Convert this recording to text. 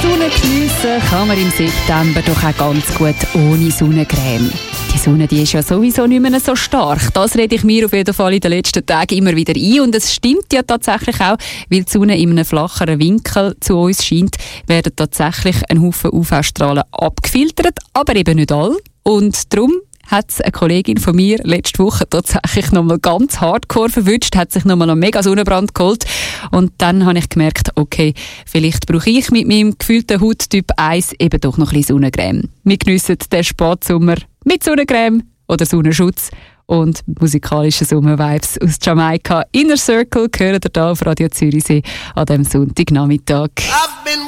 Sonne geniessen kann man im September doch auch ganz gut ohne Sonnencreme. Die Sonne, die ist ja sowieso nicht mehr so stark. Das rede ich mir auf jeden Fall in den letzten Tagen immer wieder ein. Und es stimmt ja tatsächlich auch, weil die Sonne in einem flacheren Winkel zu uns scheint, werden tatsächlich ein Haufen UV-Strahlen abgefiltert, aber eben nicht alle. Und darum hat eine Kollegin von mir letzte Woche tatsächlich nochmal ganz hardcore verwünscht, hat sich nochmal einen mega Sonnenbrand geholt. Und dann habe ich gemerkt, okay, vielleicht brauche ich mit meinem gefühlten Hauttyp 1 eben doch noch ein bisschen Sonnencreme. Wir geniessen den Spätsommer mit Sonnencreme oder Sonnenschutz und musikalischen Sommervibes aus Jamaika. Inner Circle hören ihr hier auf Radio Zürichsee an diesem Sonntagnachmittag.